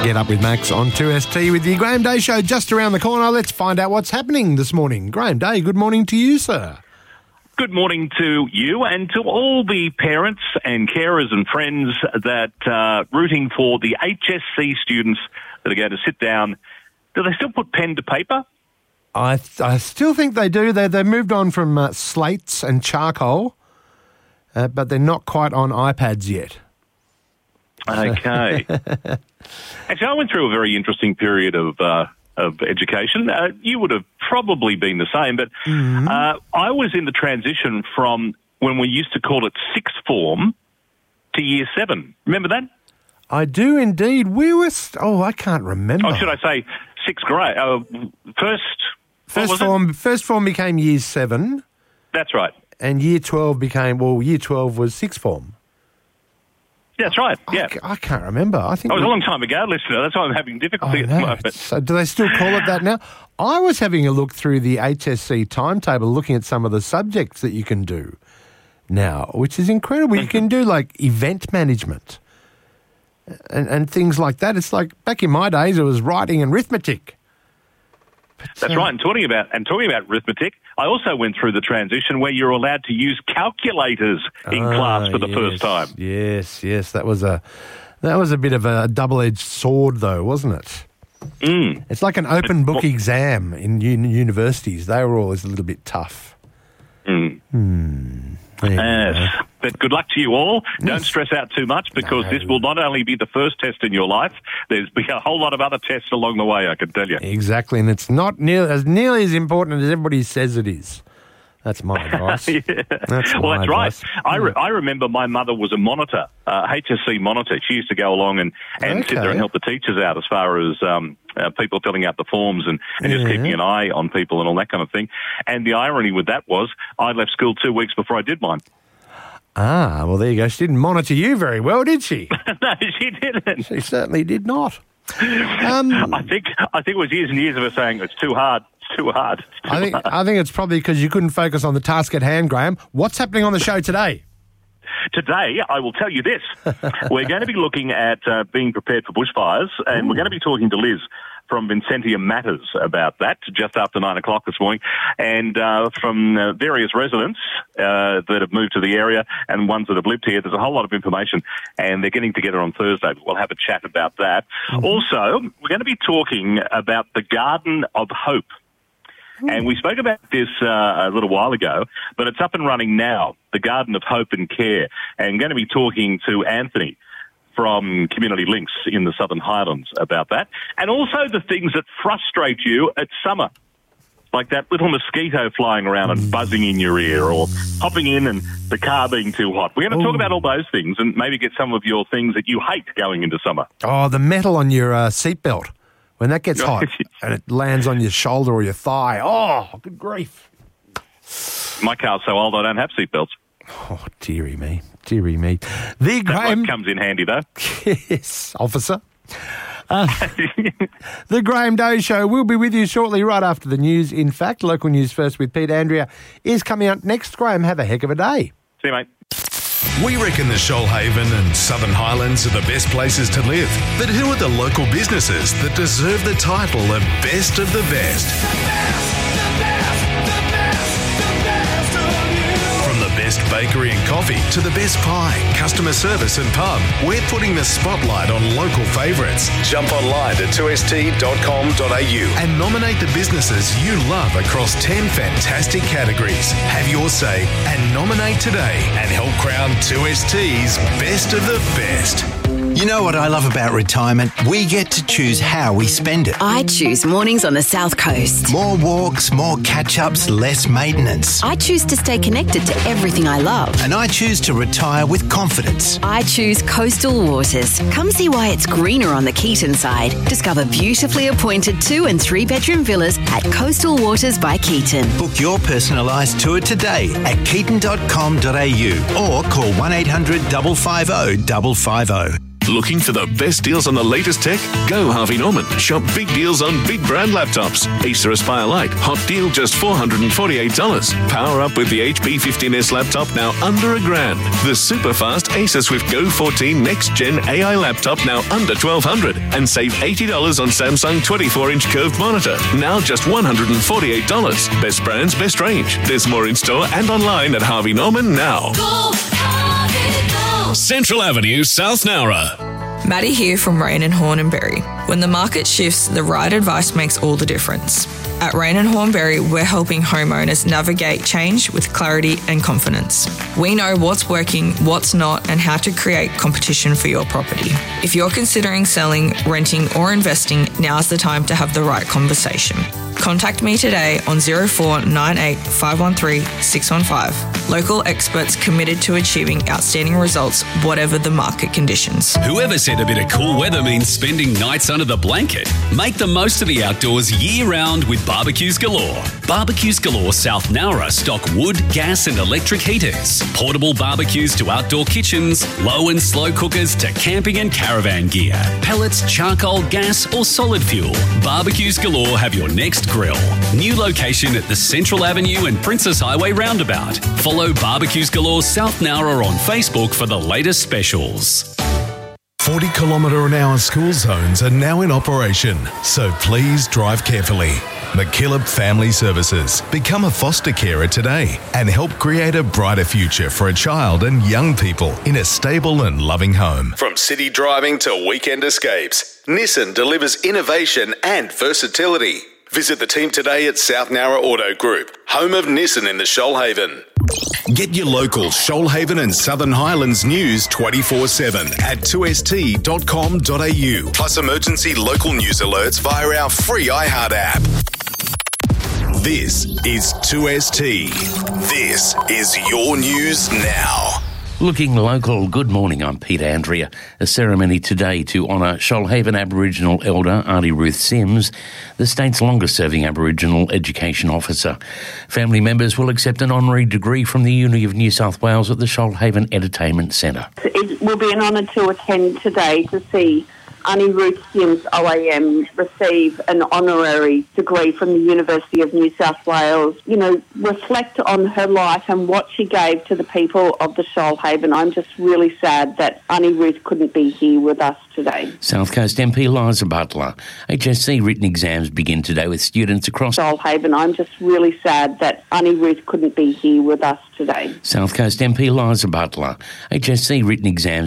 Get Up with Max on 2ST with the Graham Day Show just around the corner. Let's find out what's happening this morning. Graham Day, good morning to you, sir. Good morning to you and to all the parents and carers and friends that are rooting for the HSC students that are going to sit down. Do they still put pen to paper? I still think they do. They moved on from slates and charcoal, but they're not quite on iPads yet. Okay. Actually, I went through a very interesting period of education. You would have probably been the same, but I was in the transition from when we used to call it sixth form to year 7. Remember that? I do indeed. We were... I can't remember. Oh, should I say sixth grade? First form became year 7. That's right. And year 12 year 12 was sixth form. That's right, yeah. I can't remember. I think it was a long time ago, listener. That's why I'm having difficulty at the moment. So do they still call it that now? I was having a look through the HSC timetable, looking at some of the subjects that you can do now, which is incredible. You can do, like, event management and things like that. It's like back in my days, it was writing and arithmetic. That's right. And talking about arithmetic, I also went through the transition where you're allowed to use calculators in class for the first time. Yes. That was a bit of a double-edged sword, though, wasn't it? It's like an open book exam in universities. They were always a little bit tough. Yes. But good luck to you all. Yes. Don't stress out too much because this will not only be the first test in your life, there's been a whole lot of other tests along the way, I can tell you. Exactly, and it's not nearly as important as everybody says it is. That's my advice. That's right. I remember my mother was a monitor, HSC monitor. She used to go along and sit there and help the teachers out as far as people filling out the forms and just keeping an eye on people and all that kind of thing. And the irony with that was I left school 2 weeks before I did mine. Ah, well, there you go. She didn't monitor you very well, did she? No, she didn't. She certainly did not. I think it was years and years of her saying it's too hard. It's too hard. I think it's probably because you couldn't focus on the task at hand, Graham. What's happening on the show today? Today, I will tell you this. We're going to be looking at being prepared for bushfires, and we're going to be talking to Liz from Vincentia Matters about that just after 9 o'clock this morning, and from various residents that have moved to the area and ones that have lived here. There's a whole lot of information, and they're getting together on Thursday. We'll have a chat about that. Also, we're going to be talking about the Garden of Hope. And we spoke about this a little while ago, but it's up and running now, the Garden of Hope and Care. And I'm going to be talking to Anthony from Community Links in the Southern Highlands about that. And also the things that frustrate you at summer, like that little mosquito flying around and buzzing in your ear or hopping in and the car being too hot. We're going to talk about all those things and maybe get some of your things that you hate going into summer. Oh, the metal on your seatbelt. When that gets hot and it lands on your shoulder or your thigh, oh, good grief. My car's so old I don't have seatbelts. Oh, dearie me. That comes in handy, though. Yes, officer. The Graham Day Show will be with you shortly, right after the news. In fact, Local News First with Pete Andrea is coming out next. Graham, have a heck of a day. See you, mate. We reckon the Shoalhaven and Southern Highlands are the best places to live. But who are the local businesses that deserve the title of Best of the Best? From the best bakery and coffee to the best pie, customer service and pub, we're putting the spotlight on local favourites. Jump online to 2st.com.au and nominate the businesses you love across 10 fantastic categories. Have your say and nominate today and help crown 2ST's Best of the Best. You know what I love about retirement? We get to choose how we spend it. I choose mornings on the South Coast. More walks, more catch-ups, less maintenance. I choose to stay connected to everything I love. And I choose to retire with confidence. I choose Coastal Waters. Come see why it's greener on the Keaton side. Discover beautifully appointed 2- and 3-bedroom villas at Coastal Waters by Keaton. Book your personalised tour today at keaton.com.au or call 1-800 550 550. Looking for the best deals on the latest tech? Go Harvey Norman. Shop big deals on big brand laptops. Acer Aspire Lite, hot deal just $448. Power up with the HP 15S laptop now under $1,000. The super fast Acer Swift Go 14 Next Gen AI laptop now under $1,200. And save $80 on Samsung 24-inch curved monitor, now just $148. Best brands, best range. There's more in store and online at Harvey Norman now. Go, Harvey, go. Central Avenue, South Nowra. Maddie here from Rain and Horn and Berry. When the market shifts, the right advice makes all the difference. At Rain and Hornberry, we're helping homeowners navigate change with clarity and confidence. We know what's working, what's not, and how to create competition for your property. If you're considering selling, renting, or investing, now's the time to have the right conversation. Contact me today on 0498 513 615. Local experts committed to achieving outstanding results, whatever the market conditions. Whoever said a bit of cool weather means spending nights under the blanket? Make the most of the outdoors year-round with Barbecues Galore. Barbecues Galore South Nowra stock wood, gas and electric heaters, portable barbecues to outdoor kitchens, low and slow cookers to camping and caravan gear, pellets, charcoal, gas or solid fuel. Barbecues Galore have your next grill. New location at the Central Avenue and Princess Highway roundabout. Follow Barbecues Galore South Nowra on Facebook for the latest specials. 40 km/h school zones are now in operation, so please drive carefully. McKillop Family Services. Become a foster carer today and help create a brighter future for a child and young people in a stable and loving home. From city driving to weekend escapes, Nissan delivers innovation and versatility. Visit the team today at South Nowra Auto Group, home of Nissan in the Shoalhaven. Get your local Shoalhaven and Southern Highlands news 24/7 at 2st.com.au, plus emergency local news alerts via our free iHeart app. This is 2ST. This is your news now. Looking local, good morning, I'm Peter Andrea. A ceremony today to honour Shoalhaven Aboriginal Elder Auntie Ruth Sims, the state's longest-serving Aboriginal education officer. Family members will accept an honorary degree from the Uni of New South Wales at the Shoalhaven Entertainment Centre. It will be an honour to attend today to see Auntie Ruth Sims OAM receive an honorary degree from the University of New South Wales. You know, reflect on her life and what she gave to the people of the Shoalhaven. I'm just really sad that Auntie Ruth couldn't be here with us today. South Coast MP Liza Butler. HSC written exams begin today with students across Shoalhaven. I'm just really sad that Auntie Ruth couldn't be here with us today. South Coast MP Liza Butler. HSC written exams